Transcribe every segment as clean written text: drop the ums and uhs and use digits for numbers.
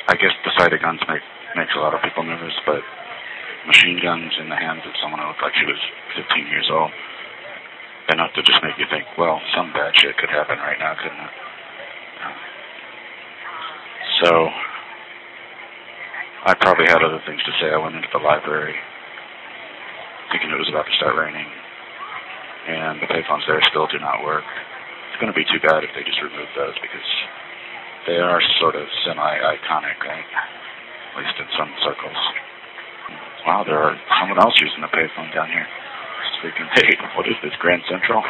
I guess the sight of guns makes a lot of people nervous, but machine guns in the hands of someone who looked like she was 15 years old, enough to just make you think, well, some bad shit could happen right now, couldn't it? So, I probably had other things to say. I went into the library thinking it was about to start raining, and the payphones there still do not work. It's going to be too bad if they just remove those, because they are sort of semi-iconic, right? At least in some circles. Wow, there are someone else using the payphone down here. Speaking, hey, what is this, Grand Central?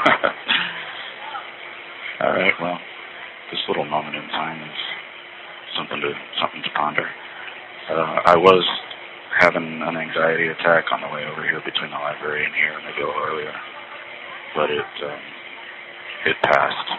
All right, well, this little moment in time is something to ponder. I was having an anxiety attack on the way over here between the library and here, maybe a little earlier, but it passed.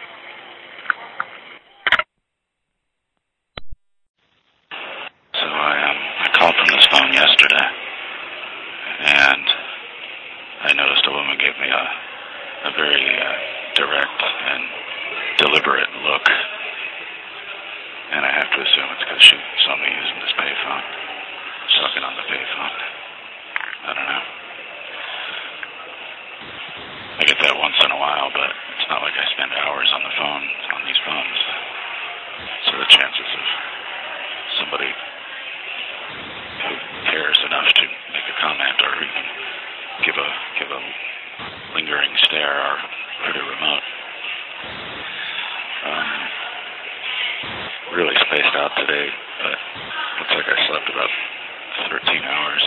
So I called from this phone yesterday, and I noticed a woman gave me a very direct and deliberate look, and I have to assume it's because she saw me using this payphone, talking on the payphone. I don't know. I get that once in a while, but it's not like I spend hours on the phone, on these phones. So the chances of somebody who cares enough to make a comment or even give a lingering stare are pretty remote. Really spaced out today, but looks like I slept about 13 hours.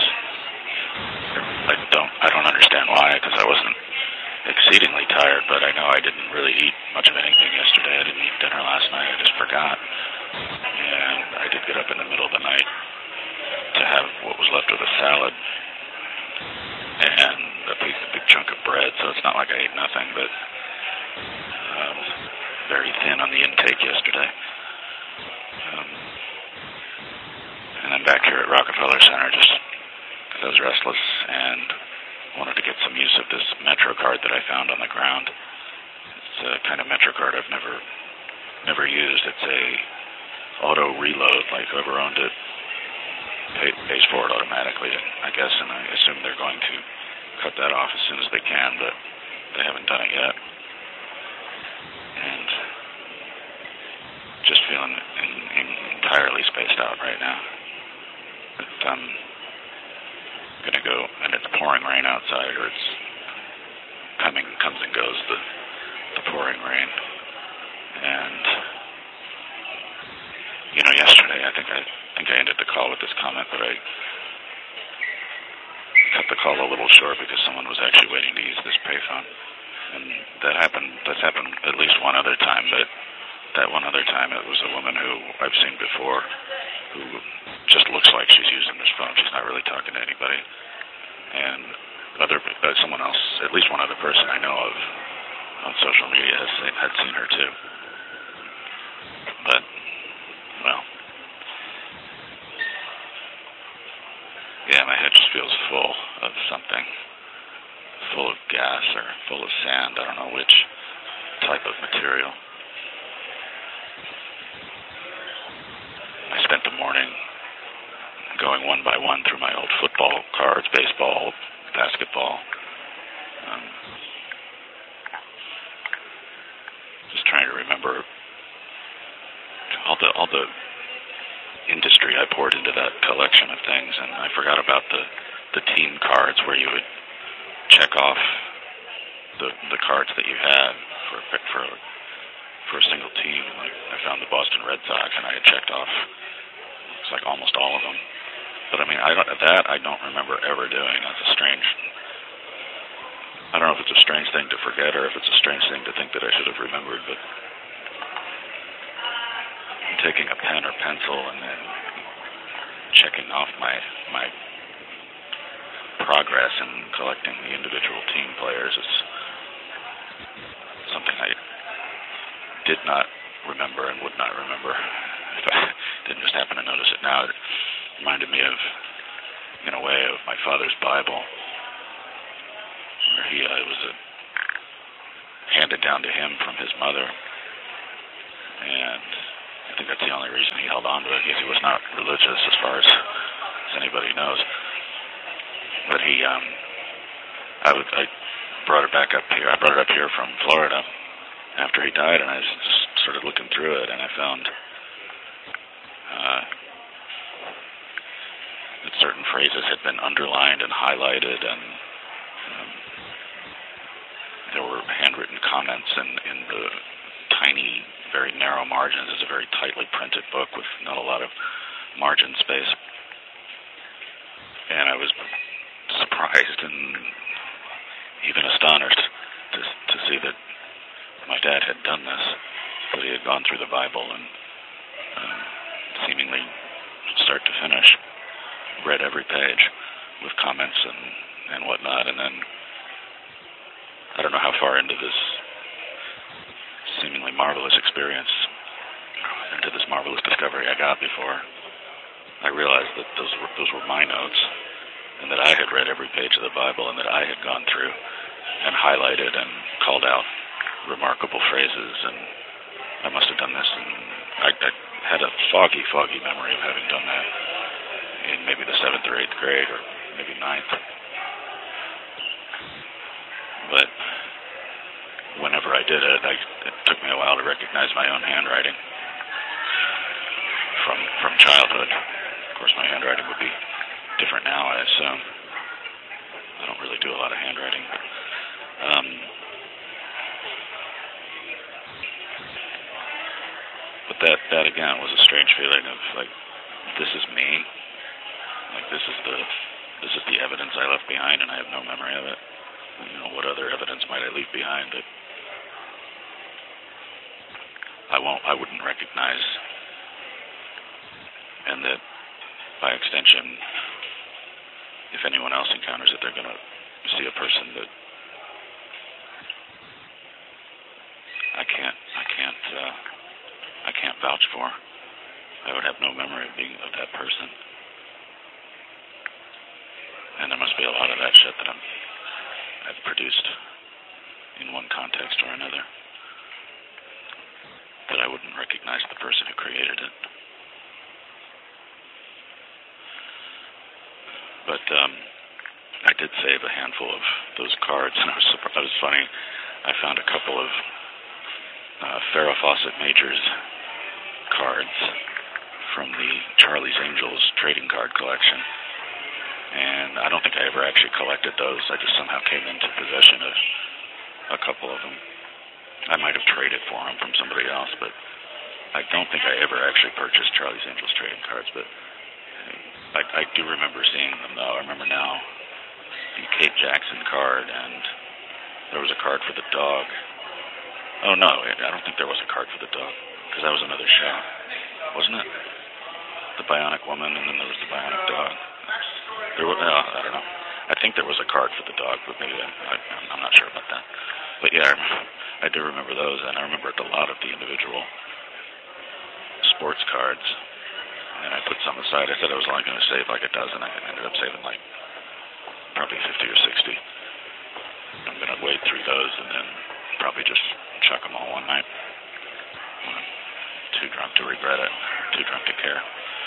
I don't understand why, because I wasn't exceedingly tired, but I know I didn't really eat much of anything yesterday. I didn't eat dinner last night. I just forgot. And I did get up in the middle of the night to have what was left of a salad and a big chunk of bread, so it's not like I ate nothing, but very thin on the intake yesterday. And I'm back here at Rockefeller Center just because I was restless and wanted to get some use of this Metro card that I found on the ground. It's a kind of Metro card I've never used. It's a auto reload, like whoever owned it pays for it automatically, I guess, and I assume they're going to cut that off as soon as they can, but they haven't done it yet. And just feeling entirely spaced out right now. But I'm going to go, and it's pouring rain outside, or it's comes and goes, the pouring rain. And, yesterday I think I ended the call with this comment, but I cut the call a little short because someone was actually waiting to use this payphone. And that's happened at least one other time, but that one other time it was a woman who I've seen before who just looks like she's using this phone. She's not really talking to anybody. And someone else, at least one other person I know of on social media had seen her too. But, well, yeah, my head just feels full of something. Full of gas or full of sand. I don't know which type of material. I spent the morning going one by one through my old football cards, baseball, basketball. Just trying to remember all the industry I poured into that collection of things, and I forgot about the team cards where you would check off the cards that you had for a single team. Like I found the Boston Red Sox, and I had checked off it's like almost all of them. But I mean, I don't remember ever doing. That's a strange. I don't know if it's a strange thing to forget or if it's a strange thing to think that I should have remembered. But I'm taking a pen or pencil and then checking off my progress in collecting the individual team players is something I did not remember and would not remember if I didn't just happen to notice it now. It reminded me of, in a way, of my father's Bible, where it was handed down to him from his mother, and I think that's the only reason he held on to it, because he was not religious as far as anybody knows. But I brought it back up here. I brought it up here from Florida after he died, and I just started looking through it, and I found that certain phrases had been underlined and highlighted, and there were handwritten comments in the tiny, very narrow margins. It's a very tightly printed book with not a lot of margin space. And I was surprised and even astonished to see that my dad had done this, that he had gone through the Bible and seemingly start to finish read every page with comments and whatnot. And then I don't know how far into this seemingly marvelous experience, into this marvelous discovery I got before I realized that those were my notes, and that I had read every page of the Bible, and that I had gone through and highlighted and called out remarkable phrases, and I must have done this, and I had a foggy memory of having done that in maybe the 7th or 8th grade, or maybe 9th. But whenever I did it, it took me a while to recognize my own handwriting from childhood. Of course, my handwriting would be different now, I assume. I don't really do a lot of handwriting. But that again was a strange feeling of like, this is me. Like this is the evidence I left behind, and I have no memory of it. You know, what other evidence might I leave behind that I wouldn't recognize, and that by extension, if anyone else encounters it, they're going to see a person that I can't vouch for. I would have no memory of that person, and there must be a lot of that shit that I've produced in one context or another, that I wouldn't recognize the person who created it. But I did save a handful of those cards, and I was surprised. It was funny. I found a couple of Farrah Fawcett Majors cards from the Charlie's Angels trading card collection, and I don't think I ever actually collected those. I just somehow came into possession of a couple of them. I might have traded for them from somebody else, but I don't think I ever actually purchased Charlie's Angels trading cards. But I do remember seeing them, though. I remember now the Kate Jackson card, and there was a card for the dog. Oh, no, I don't think there was a card for the dog, because that was another show, wasn't it? The Bionic Woman, and then there was the Bionic Dog. There was, I don't know. I think there was a card for the dog, but maybe I'm not sure about that. But yeah, I do remember those, and I remember a lot of the individual sports cards. And I put some aside. I said I was only going to save like a dozen. I ended up saving like probably 50 or 60. I'm going to wade through those and then probably just chuck them all one night. I'm too drunk to regret it. Too drunk to care.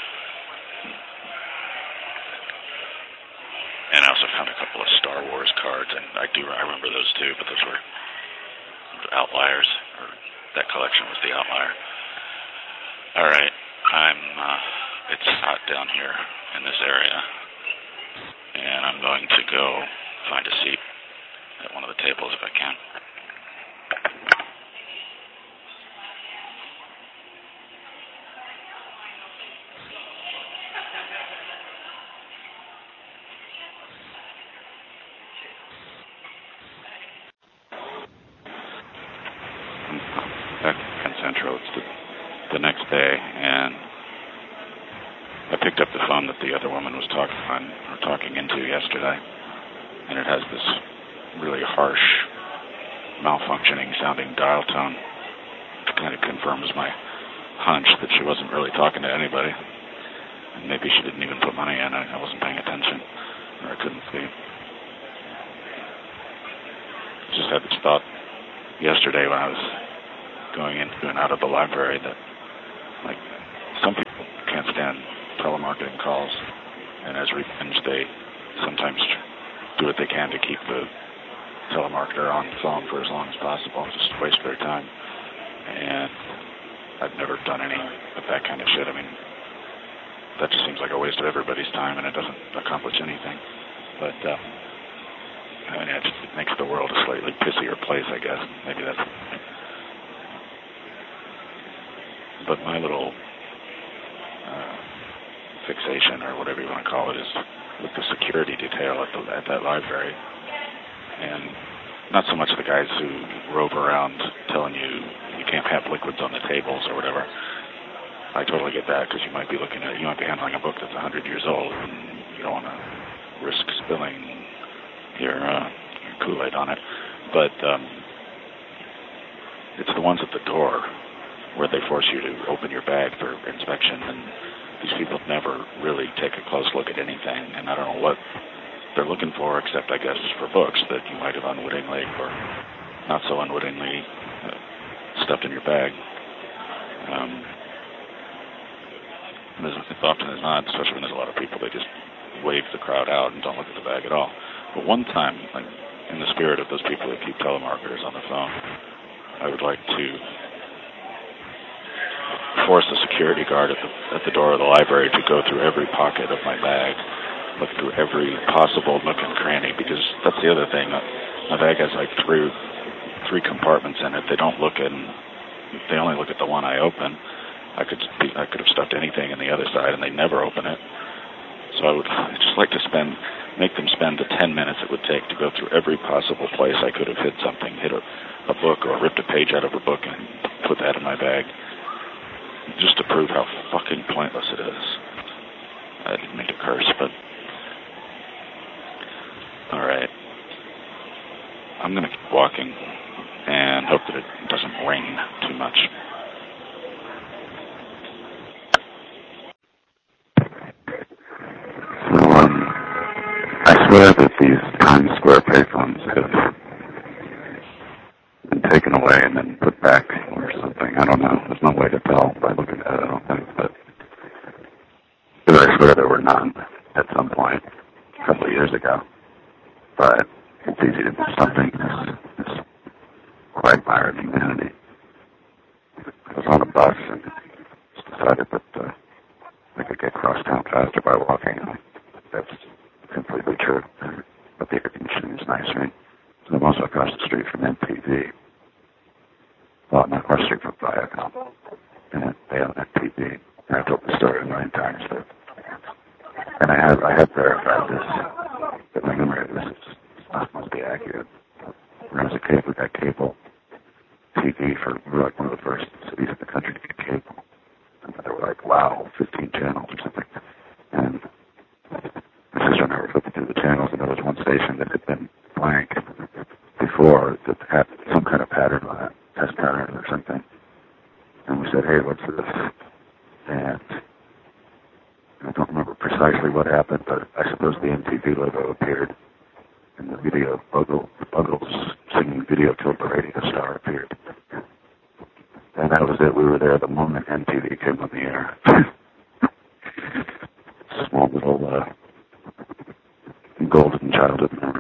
And I also found a couple of Star Wars cards, and I remember those too, but those were outliers, or that collection was the outlier. All right, it's hot down here in this area, and I'm going to go find a seat at one of the tables if I can. Back in Central, it's the next day, and I picked up the phone that the other woman was talking into yesterday, and it has this really harsh, malfunctioning sounding dial tone. It kind of confirms my hunch that she wasn't really talking to anybody, and maybe she didn't even put money in. I wasn't paying attention, or I couldn't see. Just had this thought yesterday when I was going in and out of the library that Like, some people can't stand telemarketing calls, and as revenge, they sometimes do what they can to keep the telemarketer on the phone for as long as possible, just to waste their time. And I've never done any of that kind of shit. I mean, that just seems like a waste of everybody's time, and it doesn't accomplish anything. But I mean, it makes the world a slightly pissier place, I guess. Maybe that's. But my little fixation, or whatever you want to call it, is with the security detail at that library. And not so much the guys who rove around telling you can't have liquids on the tables or whatever. I totally get that, because you might be handling a book that's 100 years old, and you don't want to risk spilling your Kool-Aid on it. But it's the ones at the door where they force you to open your bag for inspection, and these people never really take a close look at anything, and I don't know what they're looking for, except, I guess, for books that you might have unwittingly or not so unwittingly stuffed in your bag. As often as not, especially when there's a lot of people, they just wave the crowd out and don't look at the bag at all. But one time, like, in the spirit of those people that keep telemarketers on the phone, I would like to force the security guard at the door of the library to go through every pocket of my bag, look through every possible nook and cranny, because that's the other thing. My bag has like three compartments in it. They don't look in. They only look at the one I open. I could have stuffed anything in the other side, and they never open it. So I'd just like to make them spend the 10 minutes it would take to go through every possible place I could have hid something, hit a book or ripped a page out of a book and put that in my bag, just to prove how fucking pointless it is. I didn't mean to curse, but all right. I'm going to keep walking and hope that it doesn't rain too much. I swear that these Times Square payphones have been taken away and then put back or something. I don't know. There's no way to tell by looking at it, I don't think. But I swear there were none at some point a couple of years ago. But it's easy to do something this quagmire of humanity. I was on a bus and just decided that I could get across town faster by walking. That's completely true. But the air conditioning is nice, right? So I'm also across the street from MTV. Well, not across the street from Viacom. And they have MTV. And I've told the story a million times. And I have verified this. But my memory of this must be accurate. When I was a kid, we got cable TV we were like one of the first cities in the country to get cable. And there were like, 15 channels or something. And my sister and I were flipping through the channels, and there was one station that had been blank before that had some kind of pattern on it, test pattern or something. And we said, hey, what's this? And I don't remember precisely what happened, but I suppose the MTV logo appeared, and the video, the Buggles singing Video Killed the Radio Star appeared. And that was it. We were there the moment MTV came on the air. Small little golden childhood memory.